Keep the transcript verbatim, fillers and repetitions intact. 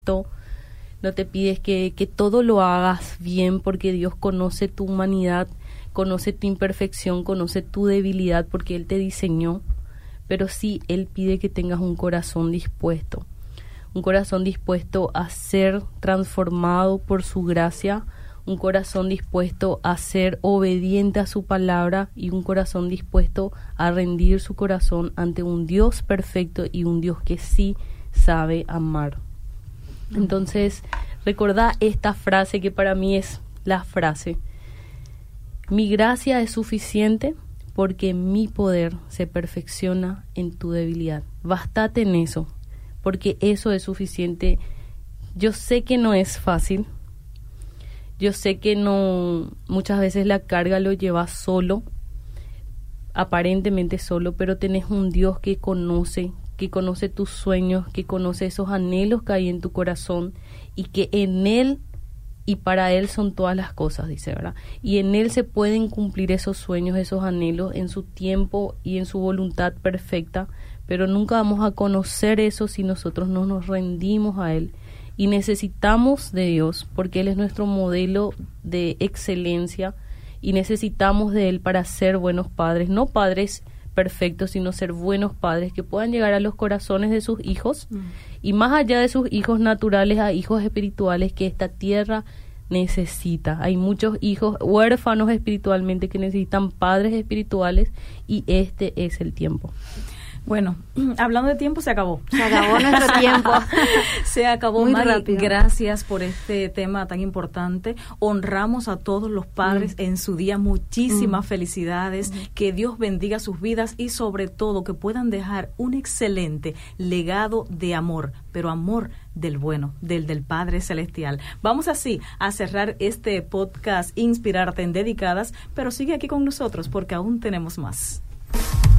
no te pides que, que todo lo hagas bien, porque Dios conoce tu humanidad, conoce tu imperfección, conoce tu debilidad, porque Él te diseñó, pero sí, Él pide que tengas un corazón dispuesto, un corazón dispuesto a ser transformado por su gracia, un corazón dispuesto a ser obediente a su palabra y un corazón dispuesto a rendir su corazón ante un Dios perfecto y un Dios que sí sabe amar. Entonces, recordá esta frase que para mí es la frase: mi gracia es suficiente porque mi poder se perfecciona en tu debilidad. Bástate en eso, porque eso es suficiente. Yo sé que no es fácil. Yo sé que no, muchas veces la carga lo llevas solo, aparentemente solo, pero tenés un Dios que conoce, que conoce tus sueños, que conoce esos anhelos que hay en tu corazón y que en Él y para Él son todas las cosas, dice, ¿verdad? Y en Él se pueden cumplir esos sueños, esos anhelos en su tiempo y en su voluntad perfecta, pero nunca vamos a conocer eso si nosotros no nos rendimos a Él. Y necesitamos de Dios porque Él es nuestro modelo de excelencia y necesitamos de Él para ser buenos padres, no padres perfectos, sino ser buenos padres que puedan llegar a los corazones de sus hijos mm. y más allá de sus hijos naturales a hijos espirituales que esta tierra necesita. Hay muchos hijos huérfanos espiritualmente que necesitan padres espirituales y este es el tiempo. Bueno, hablando de tiempo, se acabó. Se acabó nuestro tiempo. Se acabó, Muy Mari. rápido. Gracias por este tema tan importante. Honramos a todos los padres mm. en su día. Muchísimas mm. felicidades. Mm. Que Dios bendiga sus vidas y sobre todo que puedan dejar un excelente legado de amor, pero amor del bueno, del del Padre Celestial. Vamos así a cerrar este podcast Inspirarte en Dedicadas, pero sigue aquí con nosotros porque aún tenemos más.